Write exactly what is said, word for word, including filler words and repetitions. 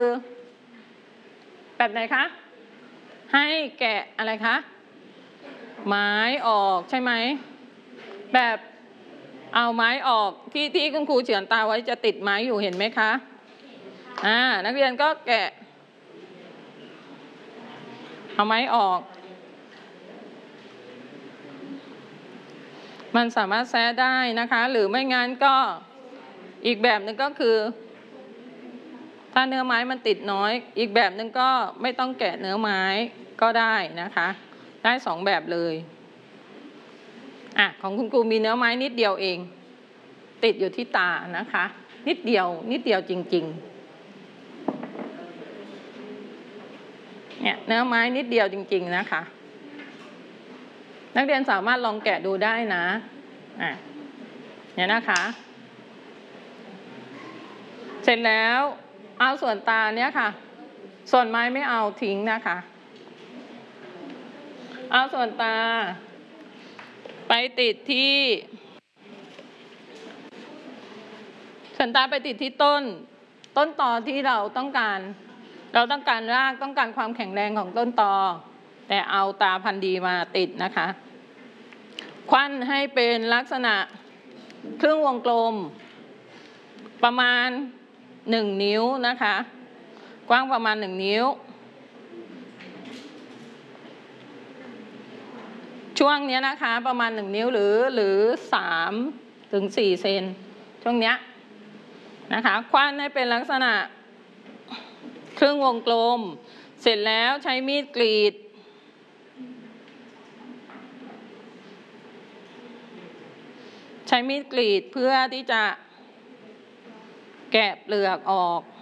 แบบไหนคะให้แกะอะไรคะไม้ออกใช่ไหมแบบเอาไม้ออกที่ที่คุณครูเฉือนตาไว้จะติดไม้อยู่เห็นไหมคะอ่านักเรียนก็แกะเอาไม้ออกมันสามารถแซะได้นะคะหรือไม่งั้นก็อีกแบบหนึ่งก็คือถ้าเนื้อไม้มันติดน้อยอีกแบบหนึ่งก็ไม่ต้องแกะเนื้อไม้ก็ได้นะคะได้สองแบบเลยอ่ะของคุณครูมีเนื้อไม้นิดเดียวเองติดอยู่ที่ตานะคะนิดเดียวนิดเดียวจริงๆเนี่ยเนื้อไม้นิดเดียวจริงๆนะคะนักเรียนสามารถลองแกะดูได้นะอ่ะเนี่ยนะคะเสร็จแล้วเอาส่วนตาเนี้ยค่ะส่วนไม้ไม่เอาทิ้งนะคะเอาส่วนตาไปติดที่ส่วนตาไปติดที่ต้นต้นตอที่เราต้องการเราต้องการรากต้องการความแข็งแรงของต้นตอแต่เอาตาพันธุ์ดีมาติดนะคะควันให้เป็นลักษณะครึ่งวงกลมประมาณหนึ่งนิ้วนะคะกว้างประมาณหนึ่งนิ้วช่วงนี้นะคะประมาณหนึ่งนิ้วหรือหรือสามถึงสี่เซนช่วงเนี้ยนะคะคว้านให้เป็นลักษณะครึ่งวงกลมเสร็จแล้วใช้มีดกรีดใช้มีดกรีดเพื่อที่จะแกะเปลือกออก